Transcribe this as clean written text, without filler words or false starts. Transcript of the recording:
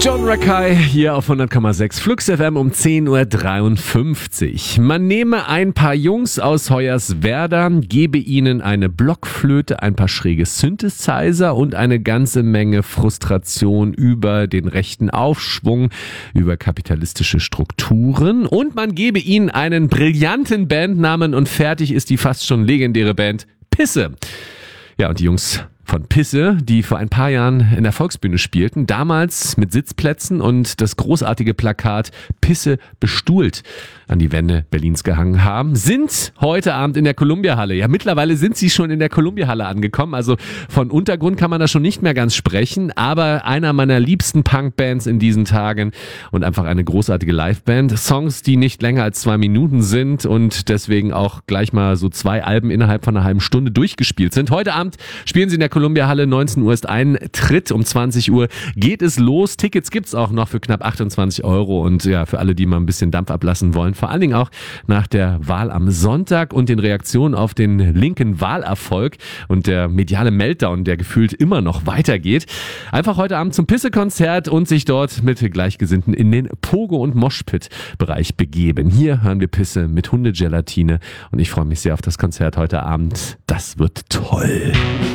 John Rakai hier auf 100,6 Flux FM um 10.53 Uhr. Man nehme ein paar Jungs aus Hoyerswerda, gebe ihnen eine Blockflöte, ein paar schräge Synthesizer und eine ganze Menge Frustration über den rechten Aufschwung, über kapitalistische Strukturen und man gebe ihnen einen brillanten Bandnamen und fertig ist die fast schon legendäre Band Pisse. Ja, und die Jungs von Pisse, die vor ein paar Jahren in der Volksbühne spielten, damals mit Sitzplätzen und das großartige Plakat Pisse bestuhlt an die Wände Berlins gehangen haben, sind heute Abend in der Columbia-Halle. Ja, mittlerweile sind sie schon in der Columbia-Halle angekommen, also von Untergrund kann man da schon nicht mehr ganz sprechen, aber einer meiner liebsten Punk-Bands in diesen Tagen und einfach eine großartige Liveband. Songs, die nicht länger als 2 Minuten sind und deswegen auch gleich mal so 2 Alben innerhalb von einer halben Stunde durchgespielt sind. Heute Abend spielen sie in der Columbia-Halle, 19 Uhr ist Eintritt, um 20 Uhr geht es los. Tickets gibt's auch noch für knapp 28 € und ja, für alle, die mal ein bisschen Dampf ablassen wollen. Vor allen Dingen auch nach der Wahl am Sonntag und den Reaktionen auf den linken Wahlerfolg und der mediale Meltdown, der gefühlt immer noch weitergeht. Einfach heute Abend zum Pisse-Konzert und sich dort mit Gleichgesinnten in den Pogo- und Moshpit-Bereich begeben. Hier hören wir Pisse mit Hundegelatine und ich freue mich sehr auf das Konzert heute Abend. Das wird toll.